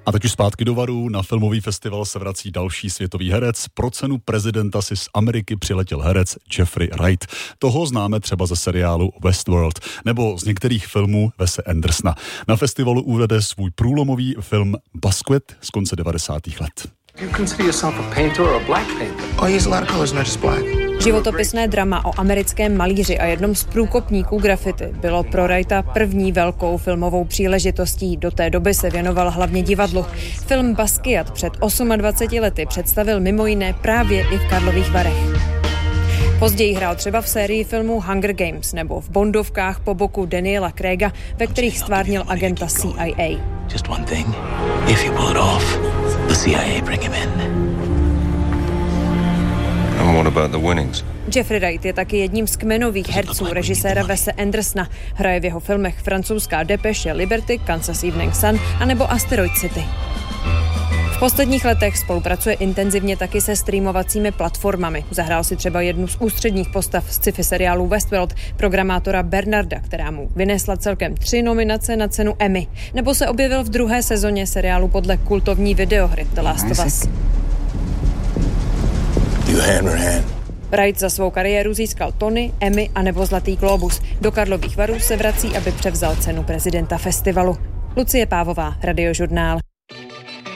A teď už zpátky do Varu. Na filmový festival se vrací další světový herec. Pro cenu prezidenta si z Ameriky přiletěl herec Jeffrey Wright. Toho známe třeba ze seriálu Westworld nebo z některých filmů Wese Andersona. Na festivalu uvede svůj průlomový film Basket z konce 90. let. You consider yourself a painter or a black painter? I use a lot of colors, not just black. Životopisné drama o americkém malíři a jednom z průkopníků graffiti bylo pro Wrighta první velkou filmovou příležitostí. Do té doby se věnoval hlavně divadlu. Film Basquiat před 28 lety představil mimo jiné právě i v Karlových Varech. Později hrál třeba v sérii filmů Hunger Games nebo v bondovkách po boku Daniela Craiga, ve kterých stvárnil agenta CIA. Just one thing. If you pull it off, the CIA bring him in. And what about the winnings? Jeffrey Wright je taky jedním z kmenových herců režiséra Wese Andersona. Hraje v jeho filmech Francouzská depeše, Liberty, Kansas Evening Sun anebo Asteroid City. V posledních letech spolupracuje intenzivně taky se streamovacími platformami. Zahrál si třeba jednu z ústředních postav z sci-fi seriálu Westworld, programátora Bernarda, která mu vynesla celkem 3 nominace na cenu Emmy. Nebo se objevil v 2. sezóně seriálu podle kultovní videohry The Last of Us. Wright za svou kariéru získal Tony, Emmy a nebo Zlatý glóbus. Do Karlových Varů se vrací, aby převzal cenu prezidenta festivalu. Lucie Pávová, Radiožurnál.